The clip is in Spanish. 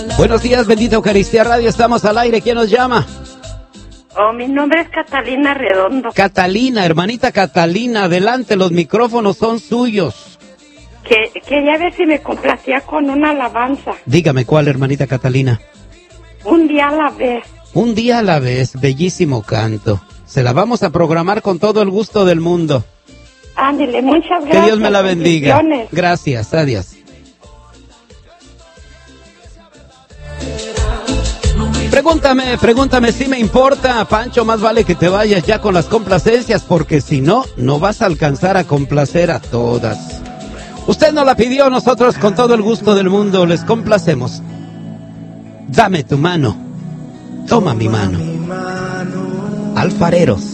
Buenos días, bendita Eucaristía Radio, estamos al aire. ¿Quién nos llama? Mi nombre es Catalina Redondo. Catalina, hermanita Catalina, adelante, los micrófonos son suyos. Quería ver si me complacía con una alabanza. Dígame cuál, hermanita Catalina. Un día a la vez. Un día a la vez, bellísimo canto. Se la vamos a programar con todo el gusto del mundo. Ándele, muchas gracias. Que Dios me la bendiga. Gracias, adiós. Pregúntame si me importa, Pancho, más vale que te vayas ya con las complacencias, porque si no, no vas a alcanzar a complacer a todas. Usted no la pidió, nosotros con todo el gusto del mundo les complacemos. Dame tu mano, toma mi mano. Alfareros.